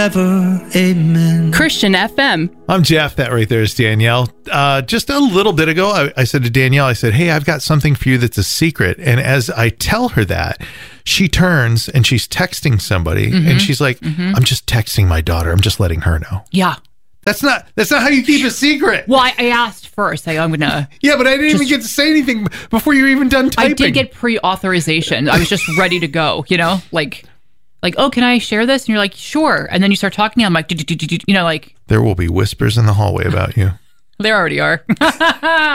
Ever, amen. Christian FM. I'm Jeff. That right there is Danielle. Just a little bit ago, I said to Danielle, I said, hey, I've got something for you that's a secret. And as I tell her that, she turns and she's texting somebody and she's like, I'm just texting my daughter. I'm just letting her know. Yeah. That's not how you keep a secret. Well, I asked first. I'm going to. Yeah, but I didn't even get to say anything before you were even done typing. I did get pre-authorization. I was just ready to go, like, oh, can I share this? And you're like, sure. And then you start talking. I'm like, like. There will be whispers in the hallway about you. There already are.